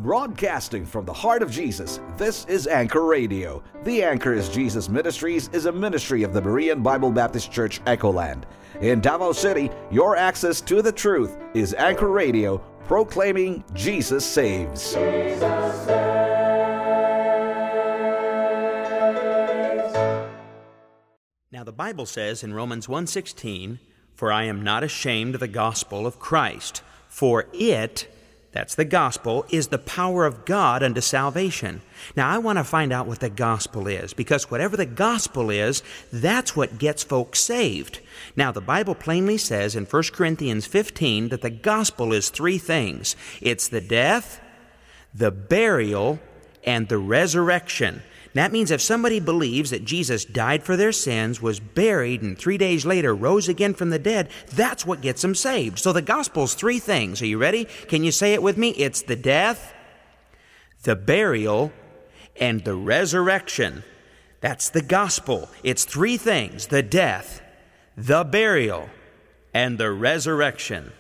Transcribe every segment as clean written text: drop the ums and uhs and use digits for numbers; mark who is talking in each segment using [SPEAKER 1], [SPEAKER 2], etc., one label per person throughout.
[SPEAKER 1] Broadcasting from the heart of Jesus, this is Anchor Radio. The Anchor is Jesus Ministries is a ministry of the Berean Bible Baptist Church, Echoland. In Davao City, your access to the truth is Anchor Radio, proclaiming Jesus saves. Jesus saves.
[SPEAKER 2] Now the Bible says in Romans 1:16, "For I am not ashamed of the gospel of Christ, for it," that's the gospel, "is the power of God unto salvation." Now I want to find out what the gospel is, because whatever the gospel is, that's what gets folks saved. Now the Bible plainly says in 1 Corinthians 15 that the gospel is three things. It's the death, the burial, and the resurrection. That means if somebody believes that Jesus died for their sins, was buried, and 3 days later rose again from the dead, that's what gets them saved. So the gospel's three things. Are you ready? Can you say it with me? It's the death, the burial, and the resurrection. That's the gospel. It's three things: the death, the burial, and the resurrection.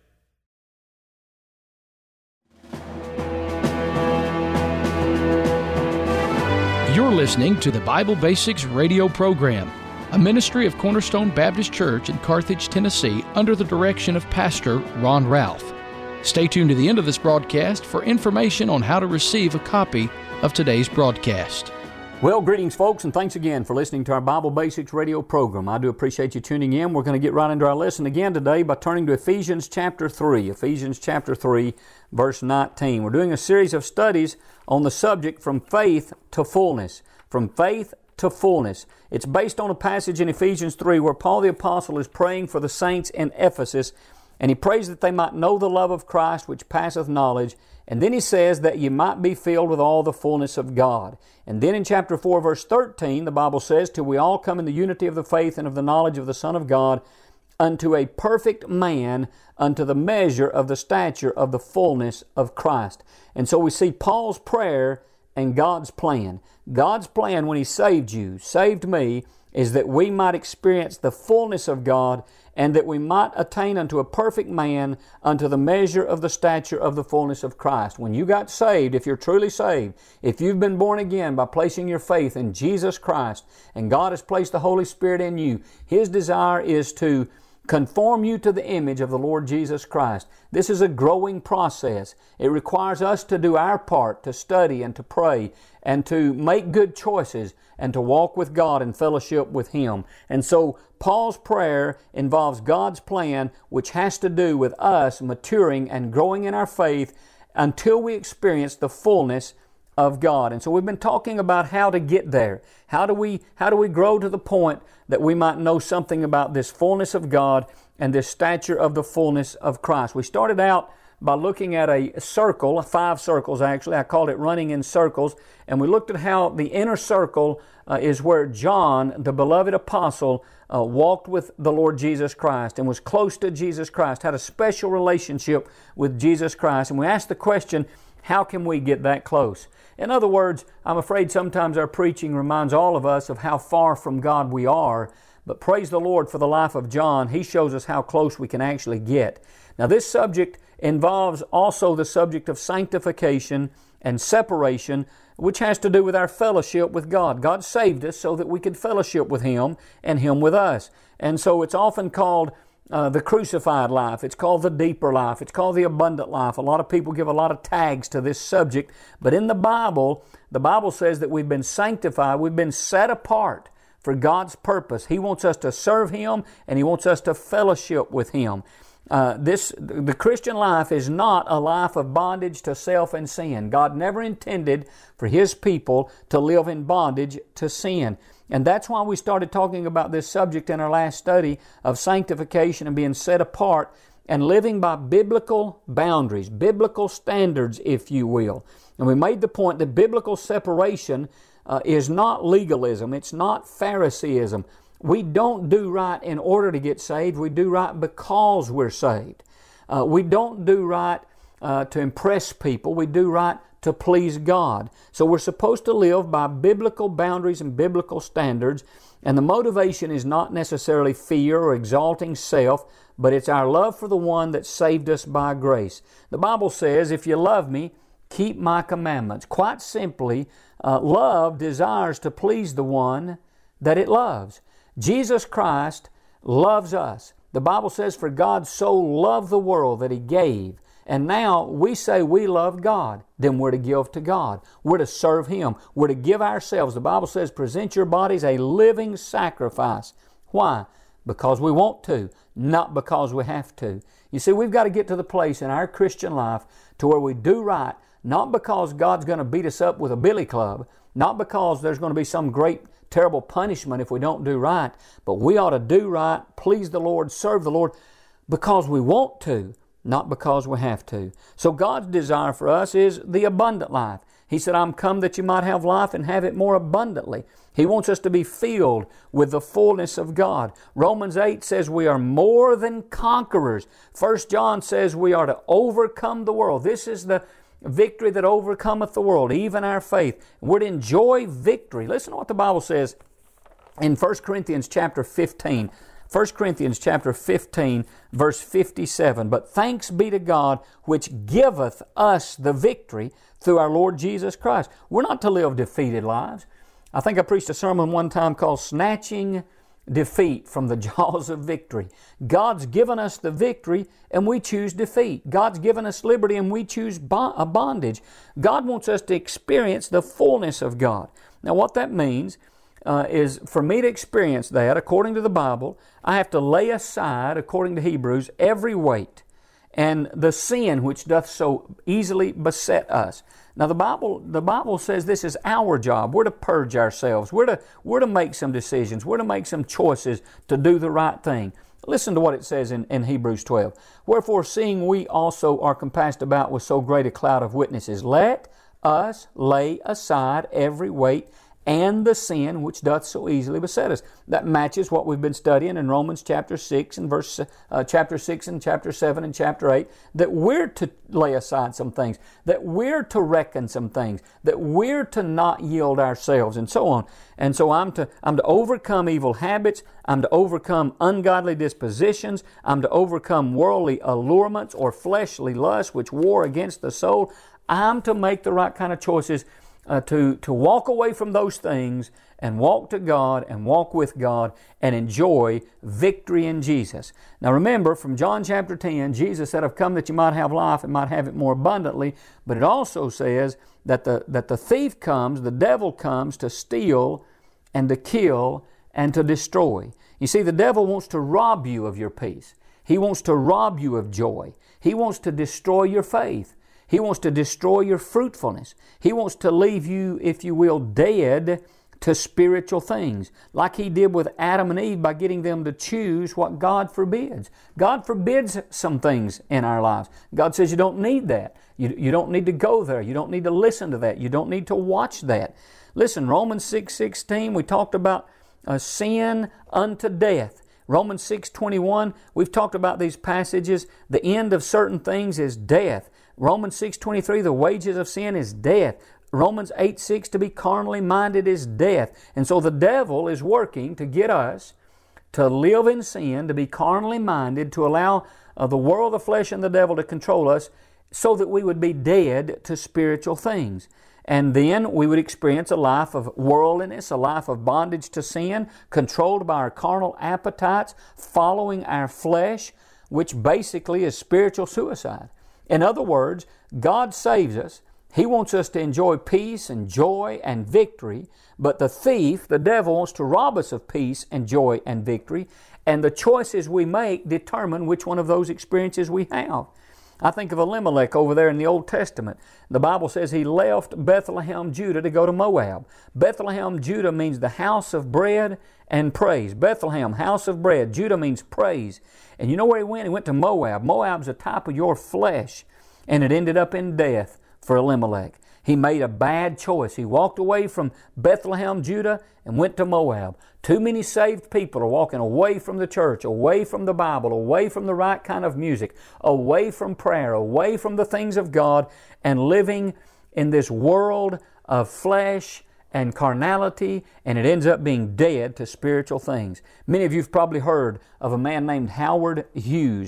[SPEAKER 3] You're listening to the Bible Basics radio program, a ministry of Cornerstone Baptist Church in Carthage, Tennessee, under the direction of Pastor Ron Ralph. Stay tuned to the end of this broadcast for information on how to receive a copy of today's broadcast.
[SPEAKER 4] Well, greetings, folks, and thanks again for listening to our Bible Basics radio program. I do appreciate you tuning in. We're going to get right into our lesson again today by turning to Ephesians chapter 3. Ephesians chapter 3, verse 19. We're doing a series of studies on the subject from faith to fullness. From faith to fullness. It's based on a passage in Ephesians 3 where Paul the Apostle is praying for the saints in Ephesus, and he prays that they might know the love of Christ which passeth knowledge. And then he says that you might be filled with all the fullness of God. And then in chapter 4, verse 13, the Bible says, "Till we all come in the unity of the faith and of the knowledge of the Son of God, unto a perfect man, unto the measure of the stature of the fullness of Christ." And so we see Paul's prayer and God's plan. God's plan when He saved you, saved me, is that we might experience the fullness of God and that we might attain unto a perfect man, unto the measure of the stature of the fullness of Christ. When you got saved, if you're truly saved, if you've been born again by placing your faith in Jesus Christ, and God has placed the Holy Spirit in you, His desire is to conform you to the image of the Lord Jesus Christ. This is a growing process. It requires us to do our part, to study and to pray and to make good choices and to walk with God in fellowship with Him. And so Paul's prayer involves God's plan, which has to do with us maturing and growing in our faith until we experience the fullness of God. And so we've been talking about how to get there. How do we grow to the point that we might know something about this fullness of God and this stature of the fullness of Christ? We started out by looking at a circle, 5 circles actually. I called it running in circles. And we looked at how the inner circle is where John, the beloved apostle, walked with the Lord Jesus Christ and was close to Jesus Christ, had a special relationship with Jesus Christ. And we asked the question, how can we get that close? In other words, I'm afraid sometimes our preaching reminds all of us of how far from God we are, but praise the Lord for the life of John. He shows us how close we can actually get. Now this subject involves also the subject of sanctification and separation, which has to do with our fellowship with God. God saved us so that we could fellowship with Him and Him with us. And so it's often called the crucified life. It's called the deeper life. It's called the abundant life. A lot of people give a lot of tags to this subject. But in the Bible says that we've been sanctified. We've been set apart for God's purpose. He wants us to serve Him and He wants us to fellowship with Him. The Christian life is not a life of bondage to self and sin. God never intended for His people to live in bondage to sin. And that's why we started talking about this subject in our last study of sanctification and being set apart and living by biblical boundaries, biblical standards, if you will. And we made the point that biblical separation is not legalism. It's not Phariseeism. We don't do right in order to get saved. We do right because we're saved. We don't do right to impress people. We do right to please God. So we're supposed to live by biblical boundaries and biblical standards. And the motivation is not necessarily fear or exalting self, but it's our love for the one that saved us by grace. The Bible says, if you love me, keep my commandments. Quite simply, love desires to please the one that it loves. Jesus Christ loves us. The Bible says, for God so loved the world that He gave. And now we say we love God. Then we're to give to God. We're to serve Him. We're to give ourselves. The Bible says, present your bodies a living sacrifice. Why? Because we want to, not because we have to. You see, we've got to get to the place in our Christian life to where we do right, not because God's going to beat us up with a billy club, not because there's going to be some great terrible punishment if we don't do right, but we ought to do right, please the Lord, serve the Lord, because we want to, not because we have to. So God's desire for us is the abundant life. He said, I'm come that you might have life and have it more abundantly. He wants us to be filled with the fullness of God. Romans 8 says we are more than conquerors. 1 John says we are to overcome the world. This is the victory that overcometh the world, even our faith. We're to enjoy victory. Listen to what the Bible says in 1 Corinthians chapter 15. 1 Corinthians chapter 15, verse 57. But thanks be to God, which giveth us the victory through our Lord Jesus Christ. We're not to live defeated lives. I think I preached a sermon one time called Snatching Defeat from the Jaws of Victory. God's given us the victory and we choose defeat. God's given us liberty and we choose bondage. God wants us to experience the fullness of God. Now what that means is for me to experience that, according to the Bible, I have to lay aside, according to Hebrews, every weight and the sin which doth so easily beset us. Now the Bible says this is our job. We're to purge ourselves. We're to make some decisions. We're to make some choices to do the right thing. Listen to what it says in Hebrews 12. Wherefore, seeing we also are compassed about with so great a cloud of witnesses, let us lay aside every weight and the sin which doth so easily beset us. That matches what we've been studying in Romans chapter 6 and chapter 6 and chapter 7 and chapter 8, that we're to lay aside some things, that we're to reckon some things, that we're to not yield ourselves, and so on. And so I'm to overcome evil habits, I'm to overcome ungodly dispositions, I'm to overcome worldly allurements or fleshly lusts which war against the soul. I'm to make the right kind of choices to walk away from those things and walk to God and walk with God and enjoy victory in Jesus. Now remember, from John chapter 10, Jesus said, I've come that you might have life and might have it more abundantly. But it also says that the thief comes, the devil comes to steal and to kill and to destroy. You see, the devil wants to rob you of your peace. He wants to rob you of joy. He wants to destroy your faith. He wants to destroy your fruitfulness. He wants to leave you, if you will, dead to spiritual things, like He did with Adam and Eve by getting them to choose what God forbids. God forbids some things in our lives. God says you don't need that. You don't need to go there. You don't need to listen to that. You don't need to watch that. Listen, Romans 6:16, we talked about sin unto death. Romans 6:21, we've talked about these passages. The end of certain things is death. Romans 6:23, the wages of sin is death. Romans 8:6, to be carnally minded is death. And so the devil is working to get us to live in sin, to be carnally minded, to allow the world, the flesh, and the devil to control us so that we would be dead to spiritual things. And then we would experience a life of worldliness, a life of bondage to sin, controlled by our carnal appetites, following our flesh, which basically is spiritual suicide. In other words, God saves us. He wants us to enjoy peace and joy and victory, but the thief, the devil, wants to rob us of peace and joy and victory, and the choices we make determine which one of those experiences we have. I think of Elimelech over there in the Old Testament. The Bible says he left Bethlehem, Judah, to go to Moab. Bethlehem, Judah means the house of bread and praise. Bethlehem, house of bread. Judah means praise. And you know where he went? He went to Moab. Moab's a type of your flesh, and it ended up in death for Elimelech. He made a bad choice. He walked away from Bethlehem, Judah, and went to Moab. Too many saved people are walking away from the church, away from the Bible, away from the right kind of music, away from prayer, away from the things of God, and living in this world of flesh and carnality, and it ends up being dead to spiritual things. Many of you have probably heard of a man named Howard Hughes.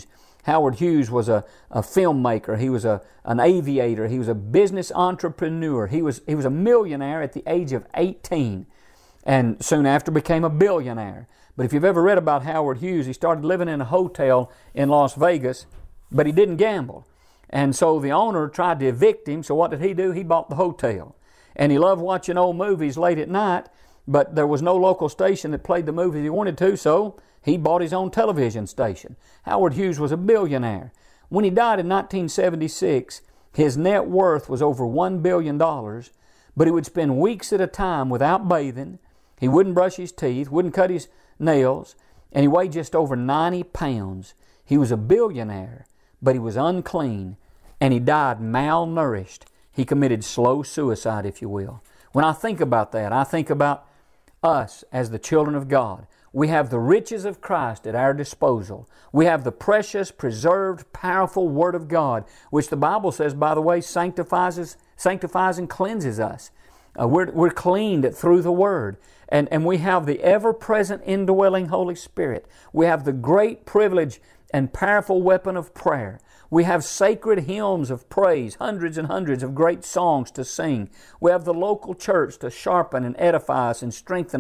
[SPEAKER 4] Howard Hughes was a filmmaker. He was an aviator. He was a business entrepreneur. He was a millionaire at the age of 18, and soon after became a billionaire. But if you've ever read about Howard Hughes, he started living in a hotel in Las Vegas, but he didn't gamble. And so the owner tried to evict him, so what did he do? He bought the hotel. And he loved watching old movies late at night, but there was no local station that played the movies he wanted to, so he bought his own television station. Howard Hughes was a billionaire. When he died in 1976, his net worth was over $1 billion, but he would spend weeks at a time without bathing. He wouldn't brush his teeth, wouldn't cut his nails, and he weighed just over 90 pounds. He was a billionaire, but he was unclean, and he died malnourished. He committed slow suicide, if you will. When I think about that, I think about us as the children of God. We have the riches of Christ at our disposal. We have the precious, preserved, powerful Word of God, which the Bible says, by the way, sanctifies and cleanses us. We're cleaned through the Word. And we have the ever-present indwelling Holy Spirit. We have the great privilege and powerful weapon of prayer. We have sacred hymns of praise, hundreds and hundreds of great songs to sing. We have the local church to sharpen and edify us and strengthen